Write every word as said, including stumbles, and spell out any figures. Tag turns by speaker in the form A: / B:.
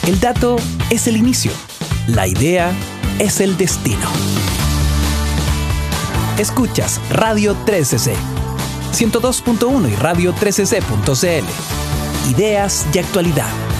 A: El dato es el inicio. La idea es el destino. Escuchas Radio trece C, ciento dos punto uno y radio trece c punto c l. Ideas y actualidad.